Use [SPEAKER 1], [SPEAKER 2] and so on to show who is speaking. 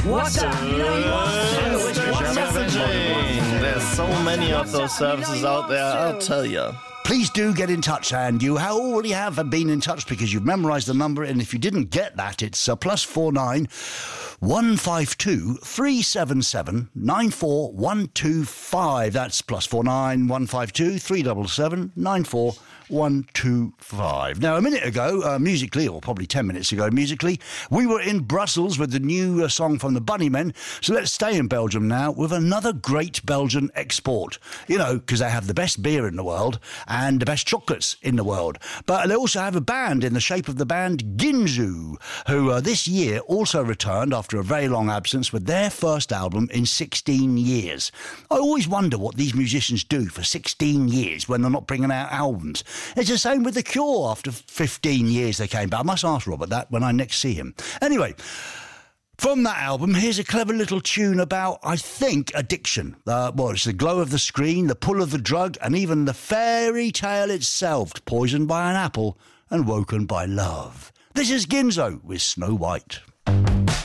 [SPEAKER 1] What's up?
[SPEAKER 2] Messaging. There's so many of those services out there, I'll tell you.
[SPEAKER 3] Please do get in touch, and you already have been in touch because you've memorised the number, and if you didn't get that, it's +49 152 377 94125. That's +49 152 377 94125. Now, a minute ago, musically, or probably 10 minutes ago, musically, we were in Brussels with the new song from the Bunnymen. So let's stay in Belgium now with another great Belgian export. You know, because they have the best beer in the world and the best chocolates in the world. But they also have a band in the shape of the band Ginzu, who this year also returned after a very long absence with their first album in 16 years. I always wonder what these musicians do for 16 years when they're not bringing out albums. It's the same with The Cure. After 15 years they came back. I must ask Robert that when I next see him. Anyway, from that album, here's a clever little tune about, I think, addiction. It's the glow of the screen, the pull of the drug, and even the fairy tale itself, poisoned by an apple and woken by love. This is Ginzo with Snow White.